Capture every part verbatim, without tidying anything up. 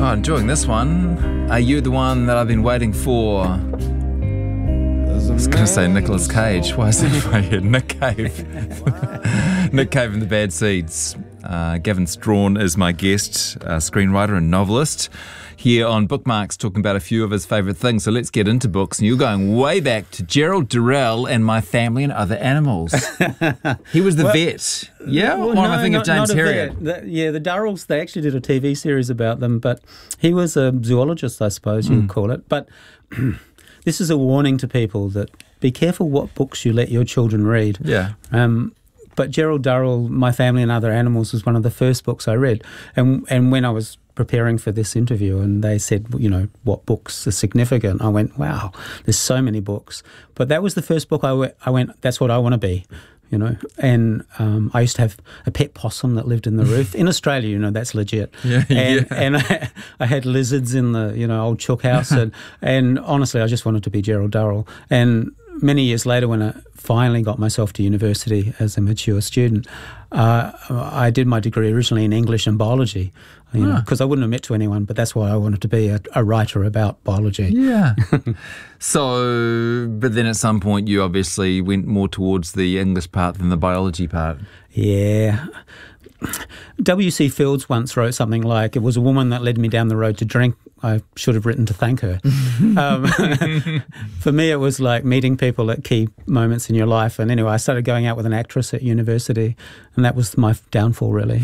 Oh, enjoying this one. Are you the one that I've been waiting for? I was going to say Nicolas Cage. Why is that in my head? Nick Cave. Nick Cave and the Bad Seeds. Uh, Gavin Strawn is my guest, uh, screenwriter and novelist, here on Bookmarks, talking about a few of his favourite things. So let's get into books. And you're going way back to Gerald Durrell and My Family and Other Animals. He was the well, vet. Yeah? Well, what no, am I thinking of James Herriot? The, yeah, the Durrells, they actually did a T V series about them, but he was a zoologist, I suppose you mm. would call it. But this is a warning to people that be careful what books you let your children read. Yeah. Um, But Gerald Durrell, My Family and Other Animals, was one of the first books I read. And and when I was preparing for this interview and they said, you know, what books are significant, I went, wow, there's so many books. But that was the first book I went, I went that's what I want to be, you know. And um, I used to have a pet possum that lived in the roof. In Australia, you know, that's legit. Yeah, and yeah. and I, I had lizards in the, you know, old chook house. and, and honestly, I just wanted to be Gerald Durrell. And many years later, when I finally got myself to university as a mature student, uh, I did my degree originally in English and biology, you know, because I wouldn't admit to anyone, but that's why I wanted to be a, a writer about biology. Yeah. So, but then at some point you obviously went more towards the English part than the biology part. Yeah. W C Fields once wrote something like, it was a woman that led me down the road to drink. I should have written to thank her. um, for me, it was like meeting people at key moments in your life. And anyway, I started going out with an actress at university, and that was my downfall, really.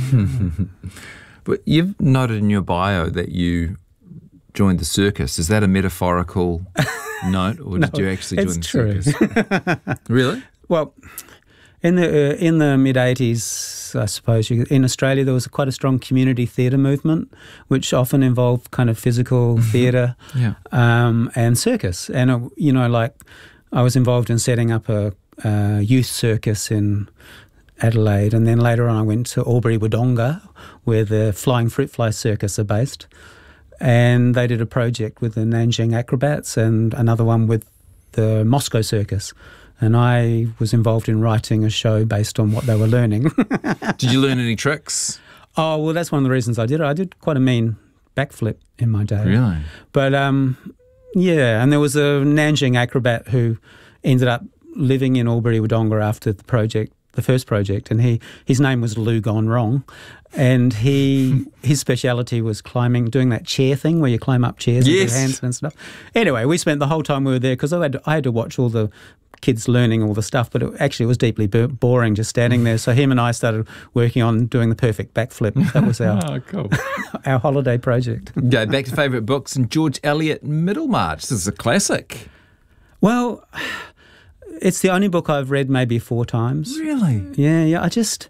But you've noted in your bio that you joined the circus. Is that a metaphorical note, or no, did you actually join the true. circus? Really? Well, in the uh, in the mid eighties, I suppose, you, in Australia there was quite a strong community theatre movement, which often involved kind of physical theatre yeah. um, and circus. And, uh, you know, like I was involved in setting up a, a youth circus in Adelaide, and then later on I went to Albury Wodonga, where the Flying Fruit Fly Circus are based, and they did a project with the Nanjing Acrobats and another one with the Moscow Circus. And I was involved in writing a show based on what they were learning. Did you learn any tricks? Oh, well, that's one of the reasons I did it. I did quite a mean backflip in my day. Really? But, um, yeah, and there was a Nanjing acrobat who ended up living in Albury Wodonga after the project, the first project, and he his name was Lou Gone Wrong, and he his speciality was climbing, doing that chair thing where you climb up chairs yes. with your hands and stuff. Anyway, we spent the whole time we were there because I had to, I had to watch all the kids learning all the stuff, but it, actually it was deeply boring just standing there. So him and I started working on doing the perfect backflip. That was our oh, cool. our holiday project. Go back to favourite books, and George Eliot, Middlemarch. This is a classic. Well, it's the only book I've read maybe four times. Really? Yeah, yeah. I just...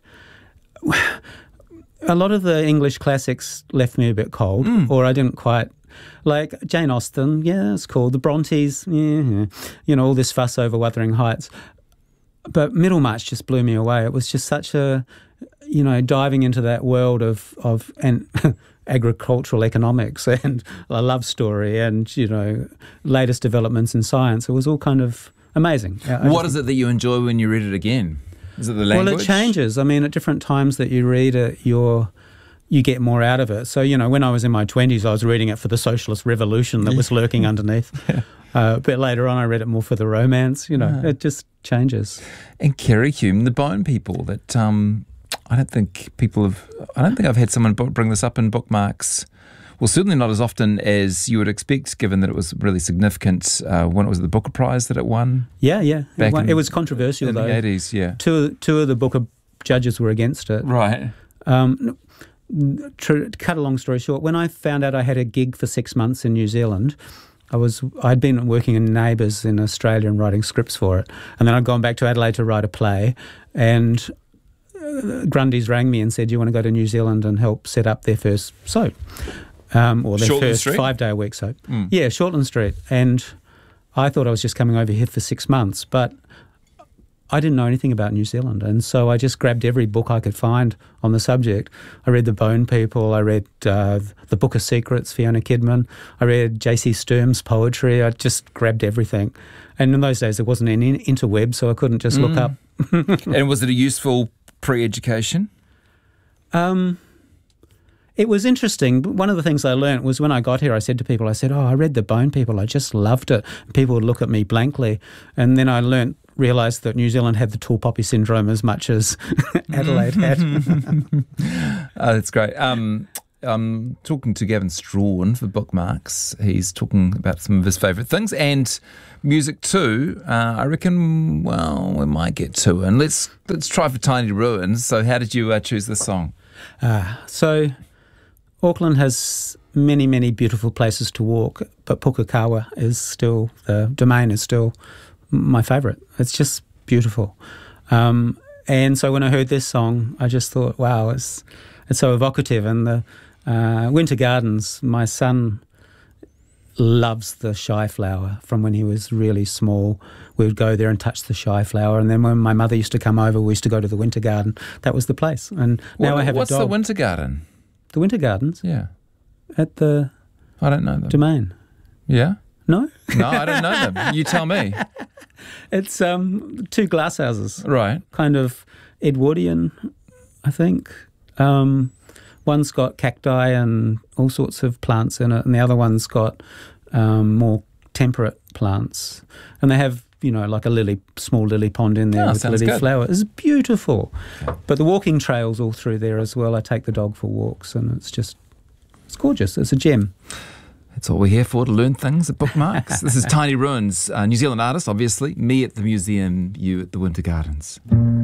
A lot of the English classics left me a bit cold, mm. or I didn't quite... Like Jane Austen, yeah, it's cool. The Brontes, yeah, yeah, you know, all this fuss over Wuthering Heights. But Middlemarch just blew me away. It was just such a, you know, diving into that world of, of and agricultural economics and a love story and, you know, latest developments in science. It was all kind of amazing. I what just, is it that you enjoy when you read it again? Is it the language? Well, it changes. I mean, at different times that you read it, you're... you get more out of it. So, you know, when I was in my twenties, I was reading it for the socialist revolution that was lurking underneath. Yeah. Uh, but later on, I read it more for the romance. You know, yeah. It just changes. And Kerry Hume, The Bone People, that um, I don't think people have, I don't think I've had someone bring this up in Bookmarks. Well, certainly not as often as you would expect, given that it was really significant uh, when it was the Booker Prize that it won. Yeah, yeah. Back it, won, in, it was controversial, in though. In the eighties, yeah. Two, two of the Booker judges were against it. Right. Um, To cut a long story short, when I found out I had a gig for six months in New Zealand, I was I'd been working in Neighbours in Australia and writing scripts for it, and then I'd gone back to Adelaide to write a play, and uh, Grundy's rang me and said, "Do you want to go to New Zealand and help set up their first soap, um, or their Shortland first Street? five day a week soap?" Mm. Yeah, Shortland Street, and I thought I was just coming over here for six months, but I didn't know anything about New Zealand, and so I just grabbed every book I could find on the subject. I read The Bone People, I read uh, The Book of Secrets, Fiona Kidman, I read J C Sturm's poetry. I just grabbed everything. And in those days there wasn't any interweb, so I couldn't just mm. look up. And was it a useful pre-education? Um, It was interesting. One of the things I learnt was when I got here, I said to people, I said, oh, I read The Bone People. I just loved it. People would look at me blankly. And then I learnt, realised that New Zealand had the tall poppy syndrome as much as Adelaide had. Oh, that's great. Um, I'm talking to Gavin Strawn for Bookmarks. He's talking about some of his favourite things and music too. Uh, I reckon, well, we might get to it. And let's, let's try for Tiny Ruins. So how did you uh, choose this song? Uh, so... Auckland has many, many beautiful places to walk, but Pukekohe is still, the Domain is still my favourite. It's just beautiful. Um, and so when I heard this song, I just thought, wow, it's it's so evocative. And the uh, Winter Gardens, my son loves the shy flower from when he was really small. We would go there and touch the shy flower. And then when my mother used to come over, we used to go to the Winter Garden. That was the place. And now what, I have what's a dog. the Winter Garden? The Winter Gardens? Yeah. At the I don't know them. Domain. Yeah? No? No, I don't know them. You tell me. It's um, two glass houses. Right. Kind of Edwardian, I think. Um, one's got cacti and all sorts of plants in it, and the other one's got um, more temperate plants. And they have, you know, like a lily, small lily pond in there Oh, with sounds lily good. flower. It's beautiful. But the walking trails all through there as well. I take the dog for walks, and it's just, it's gorgeous. It's a gem. That's what we're here for, to learn things at Bookmarks. This is Tiny Ruins, uh, New Zealand artist, obviously. Me at the museum, you at the Winter Gardens.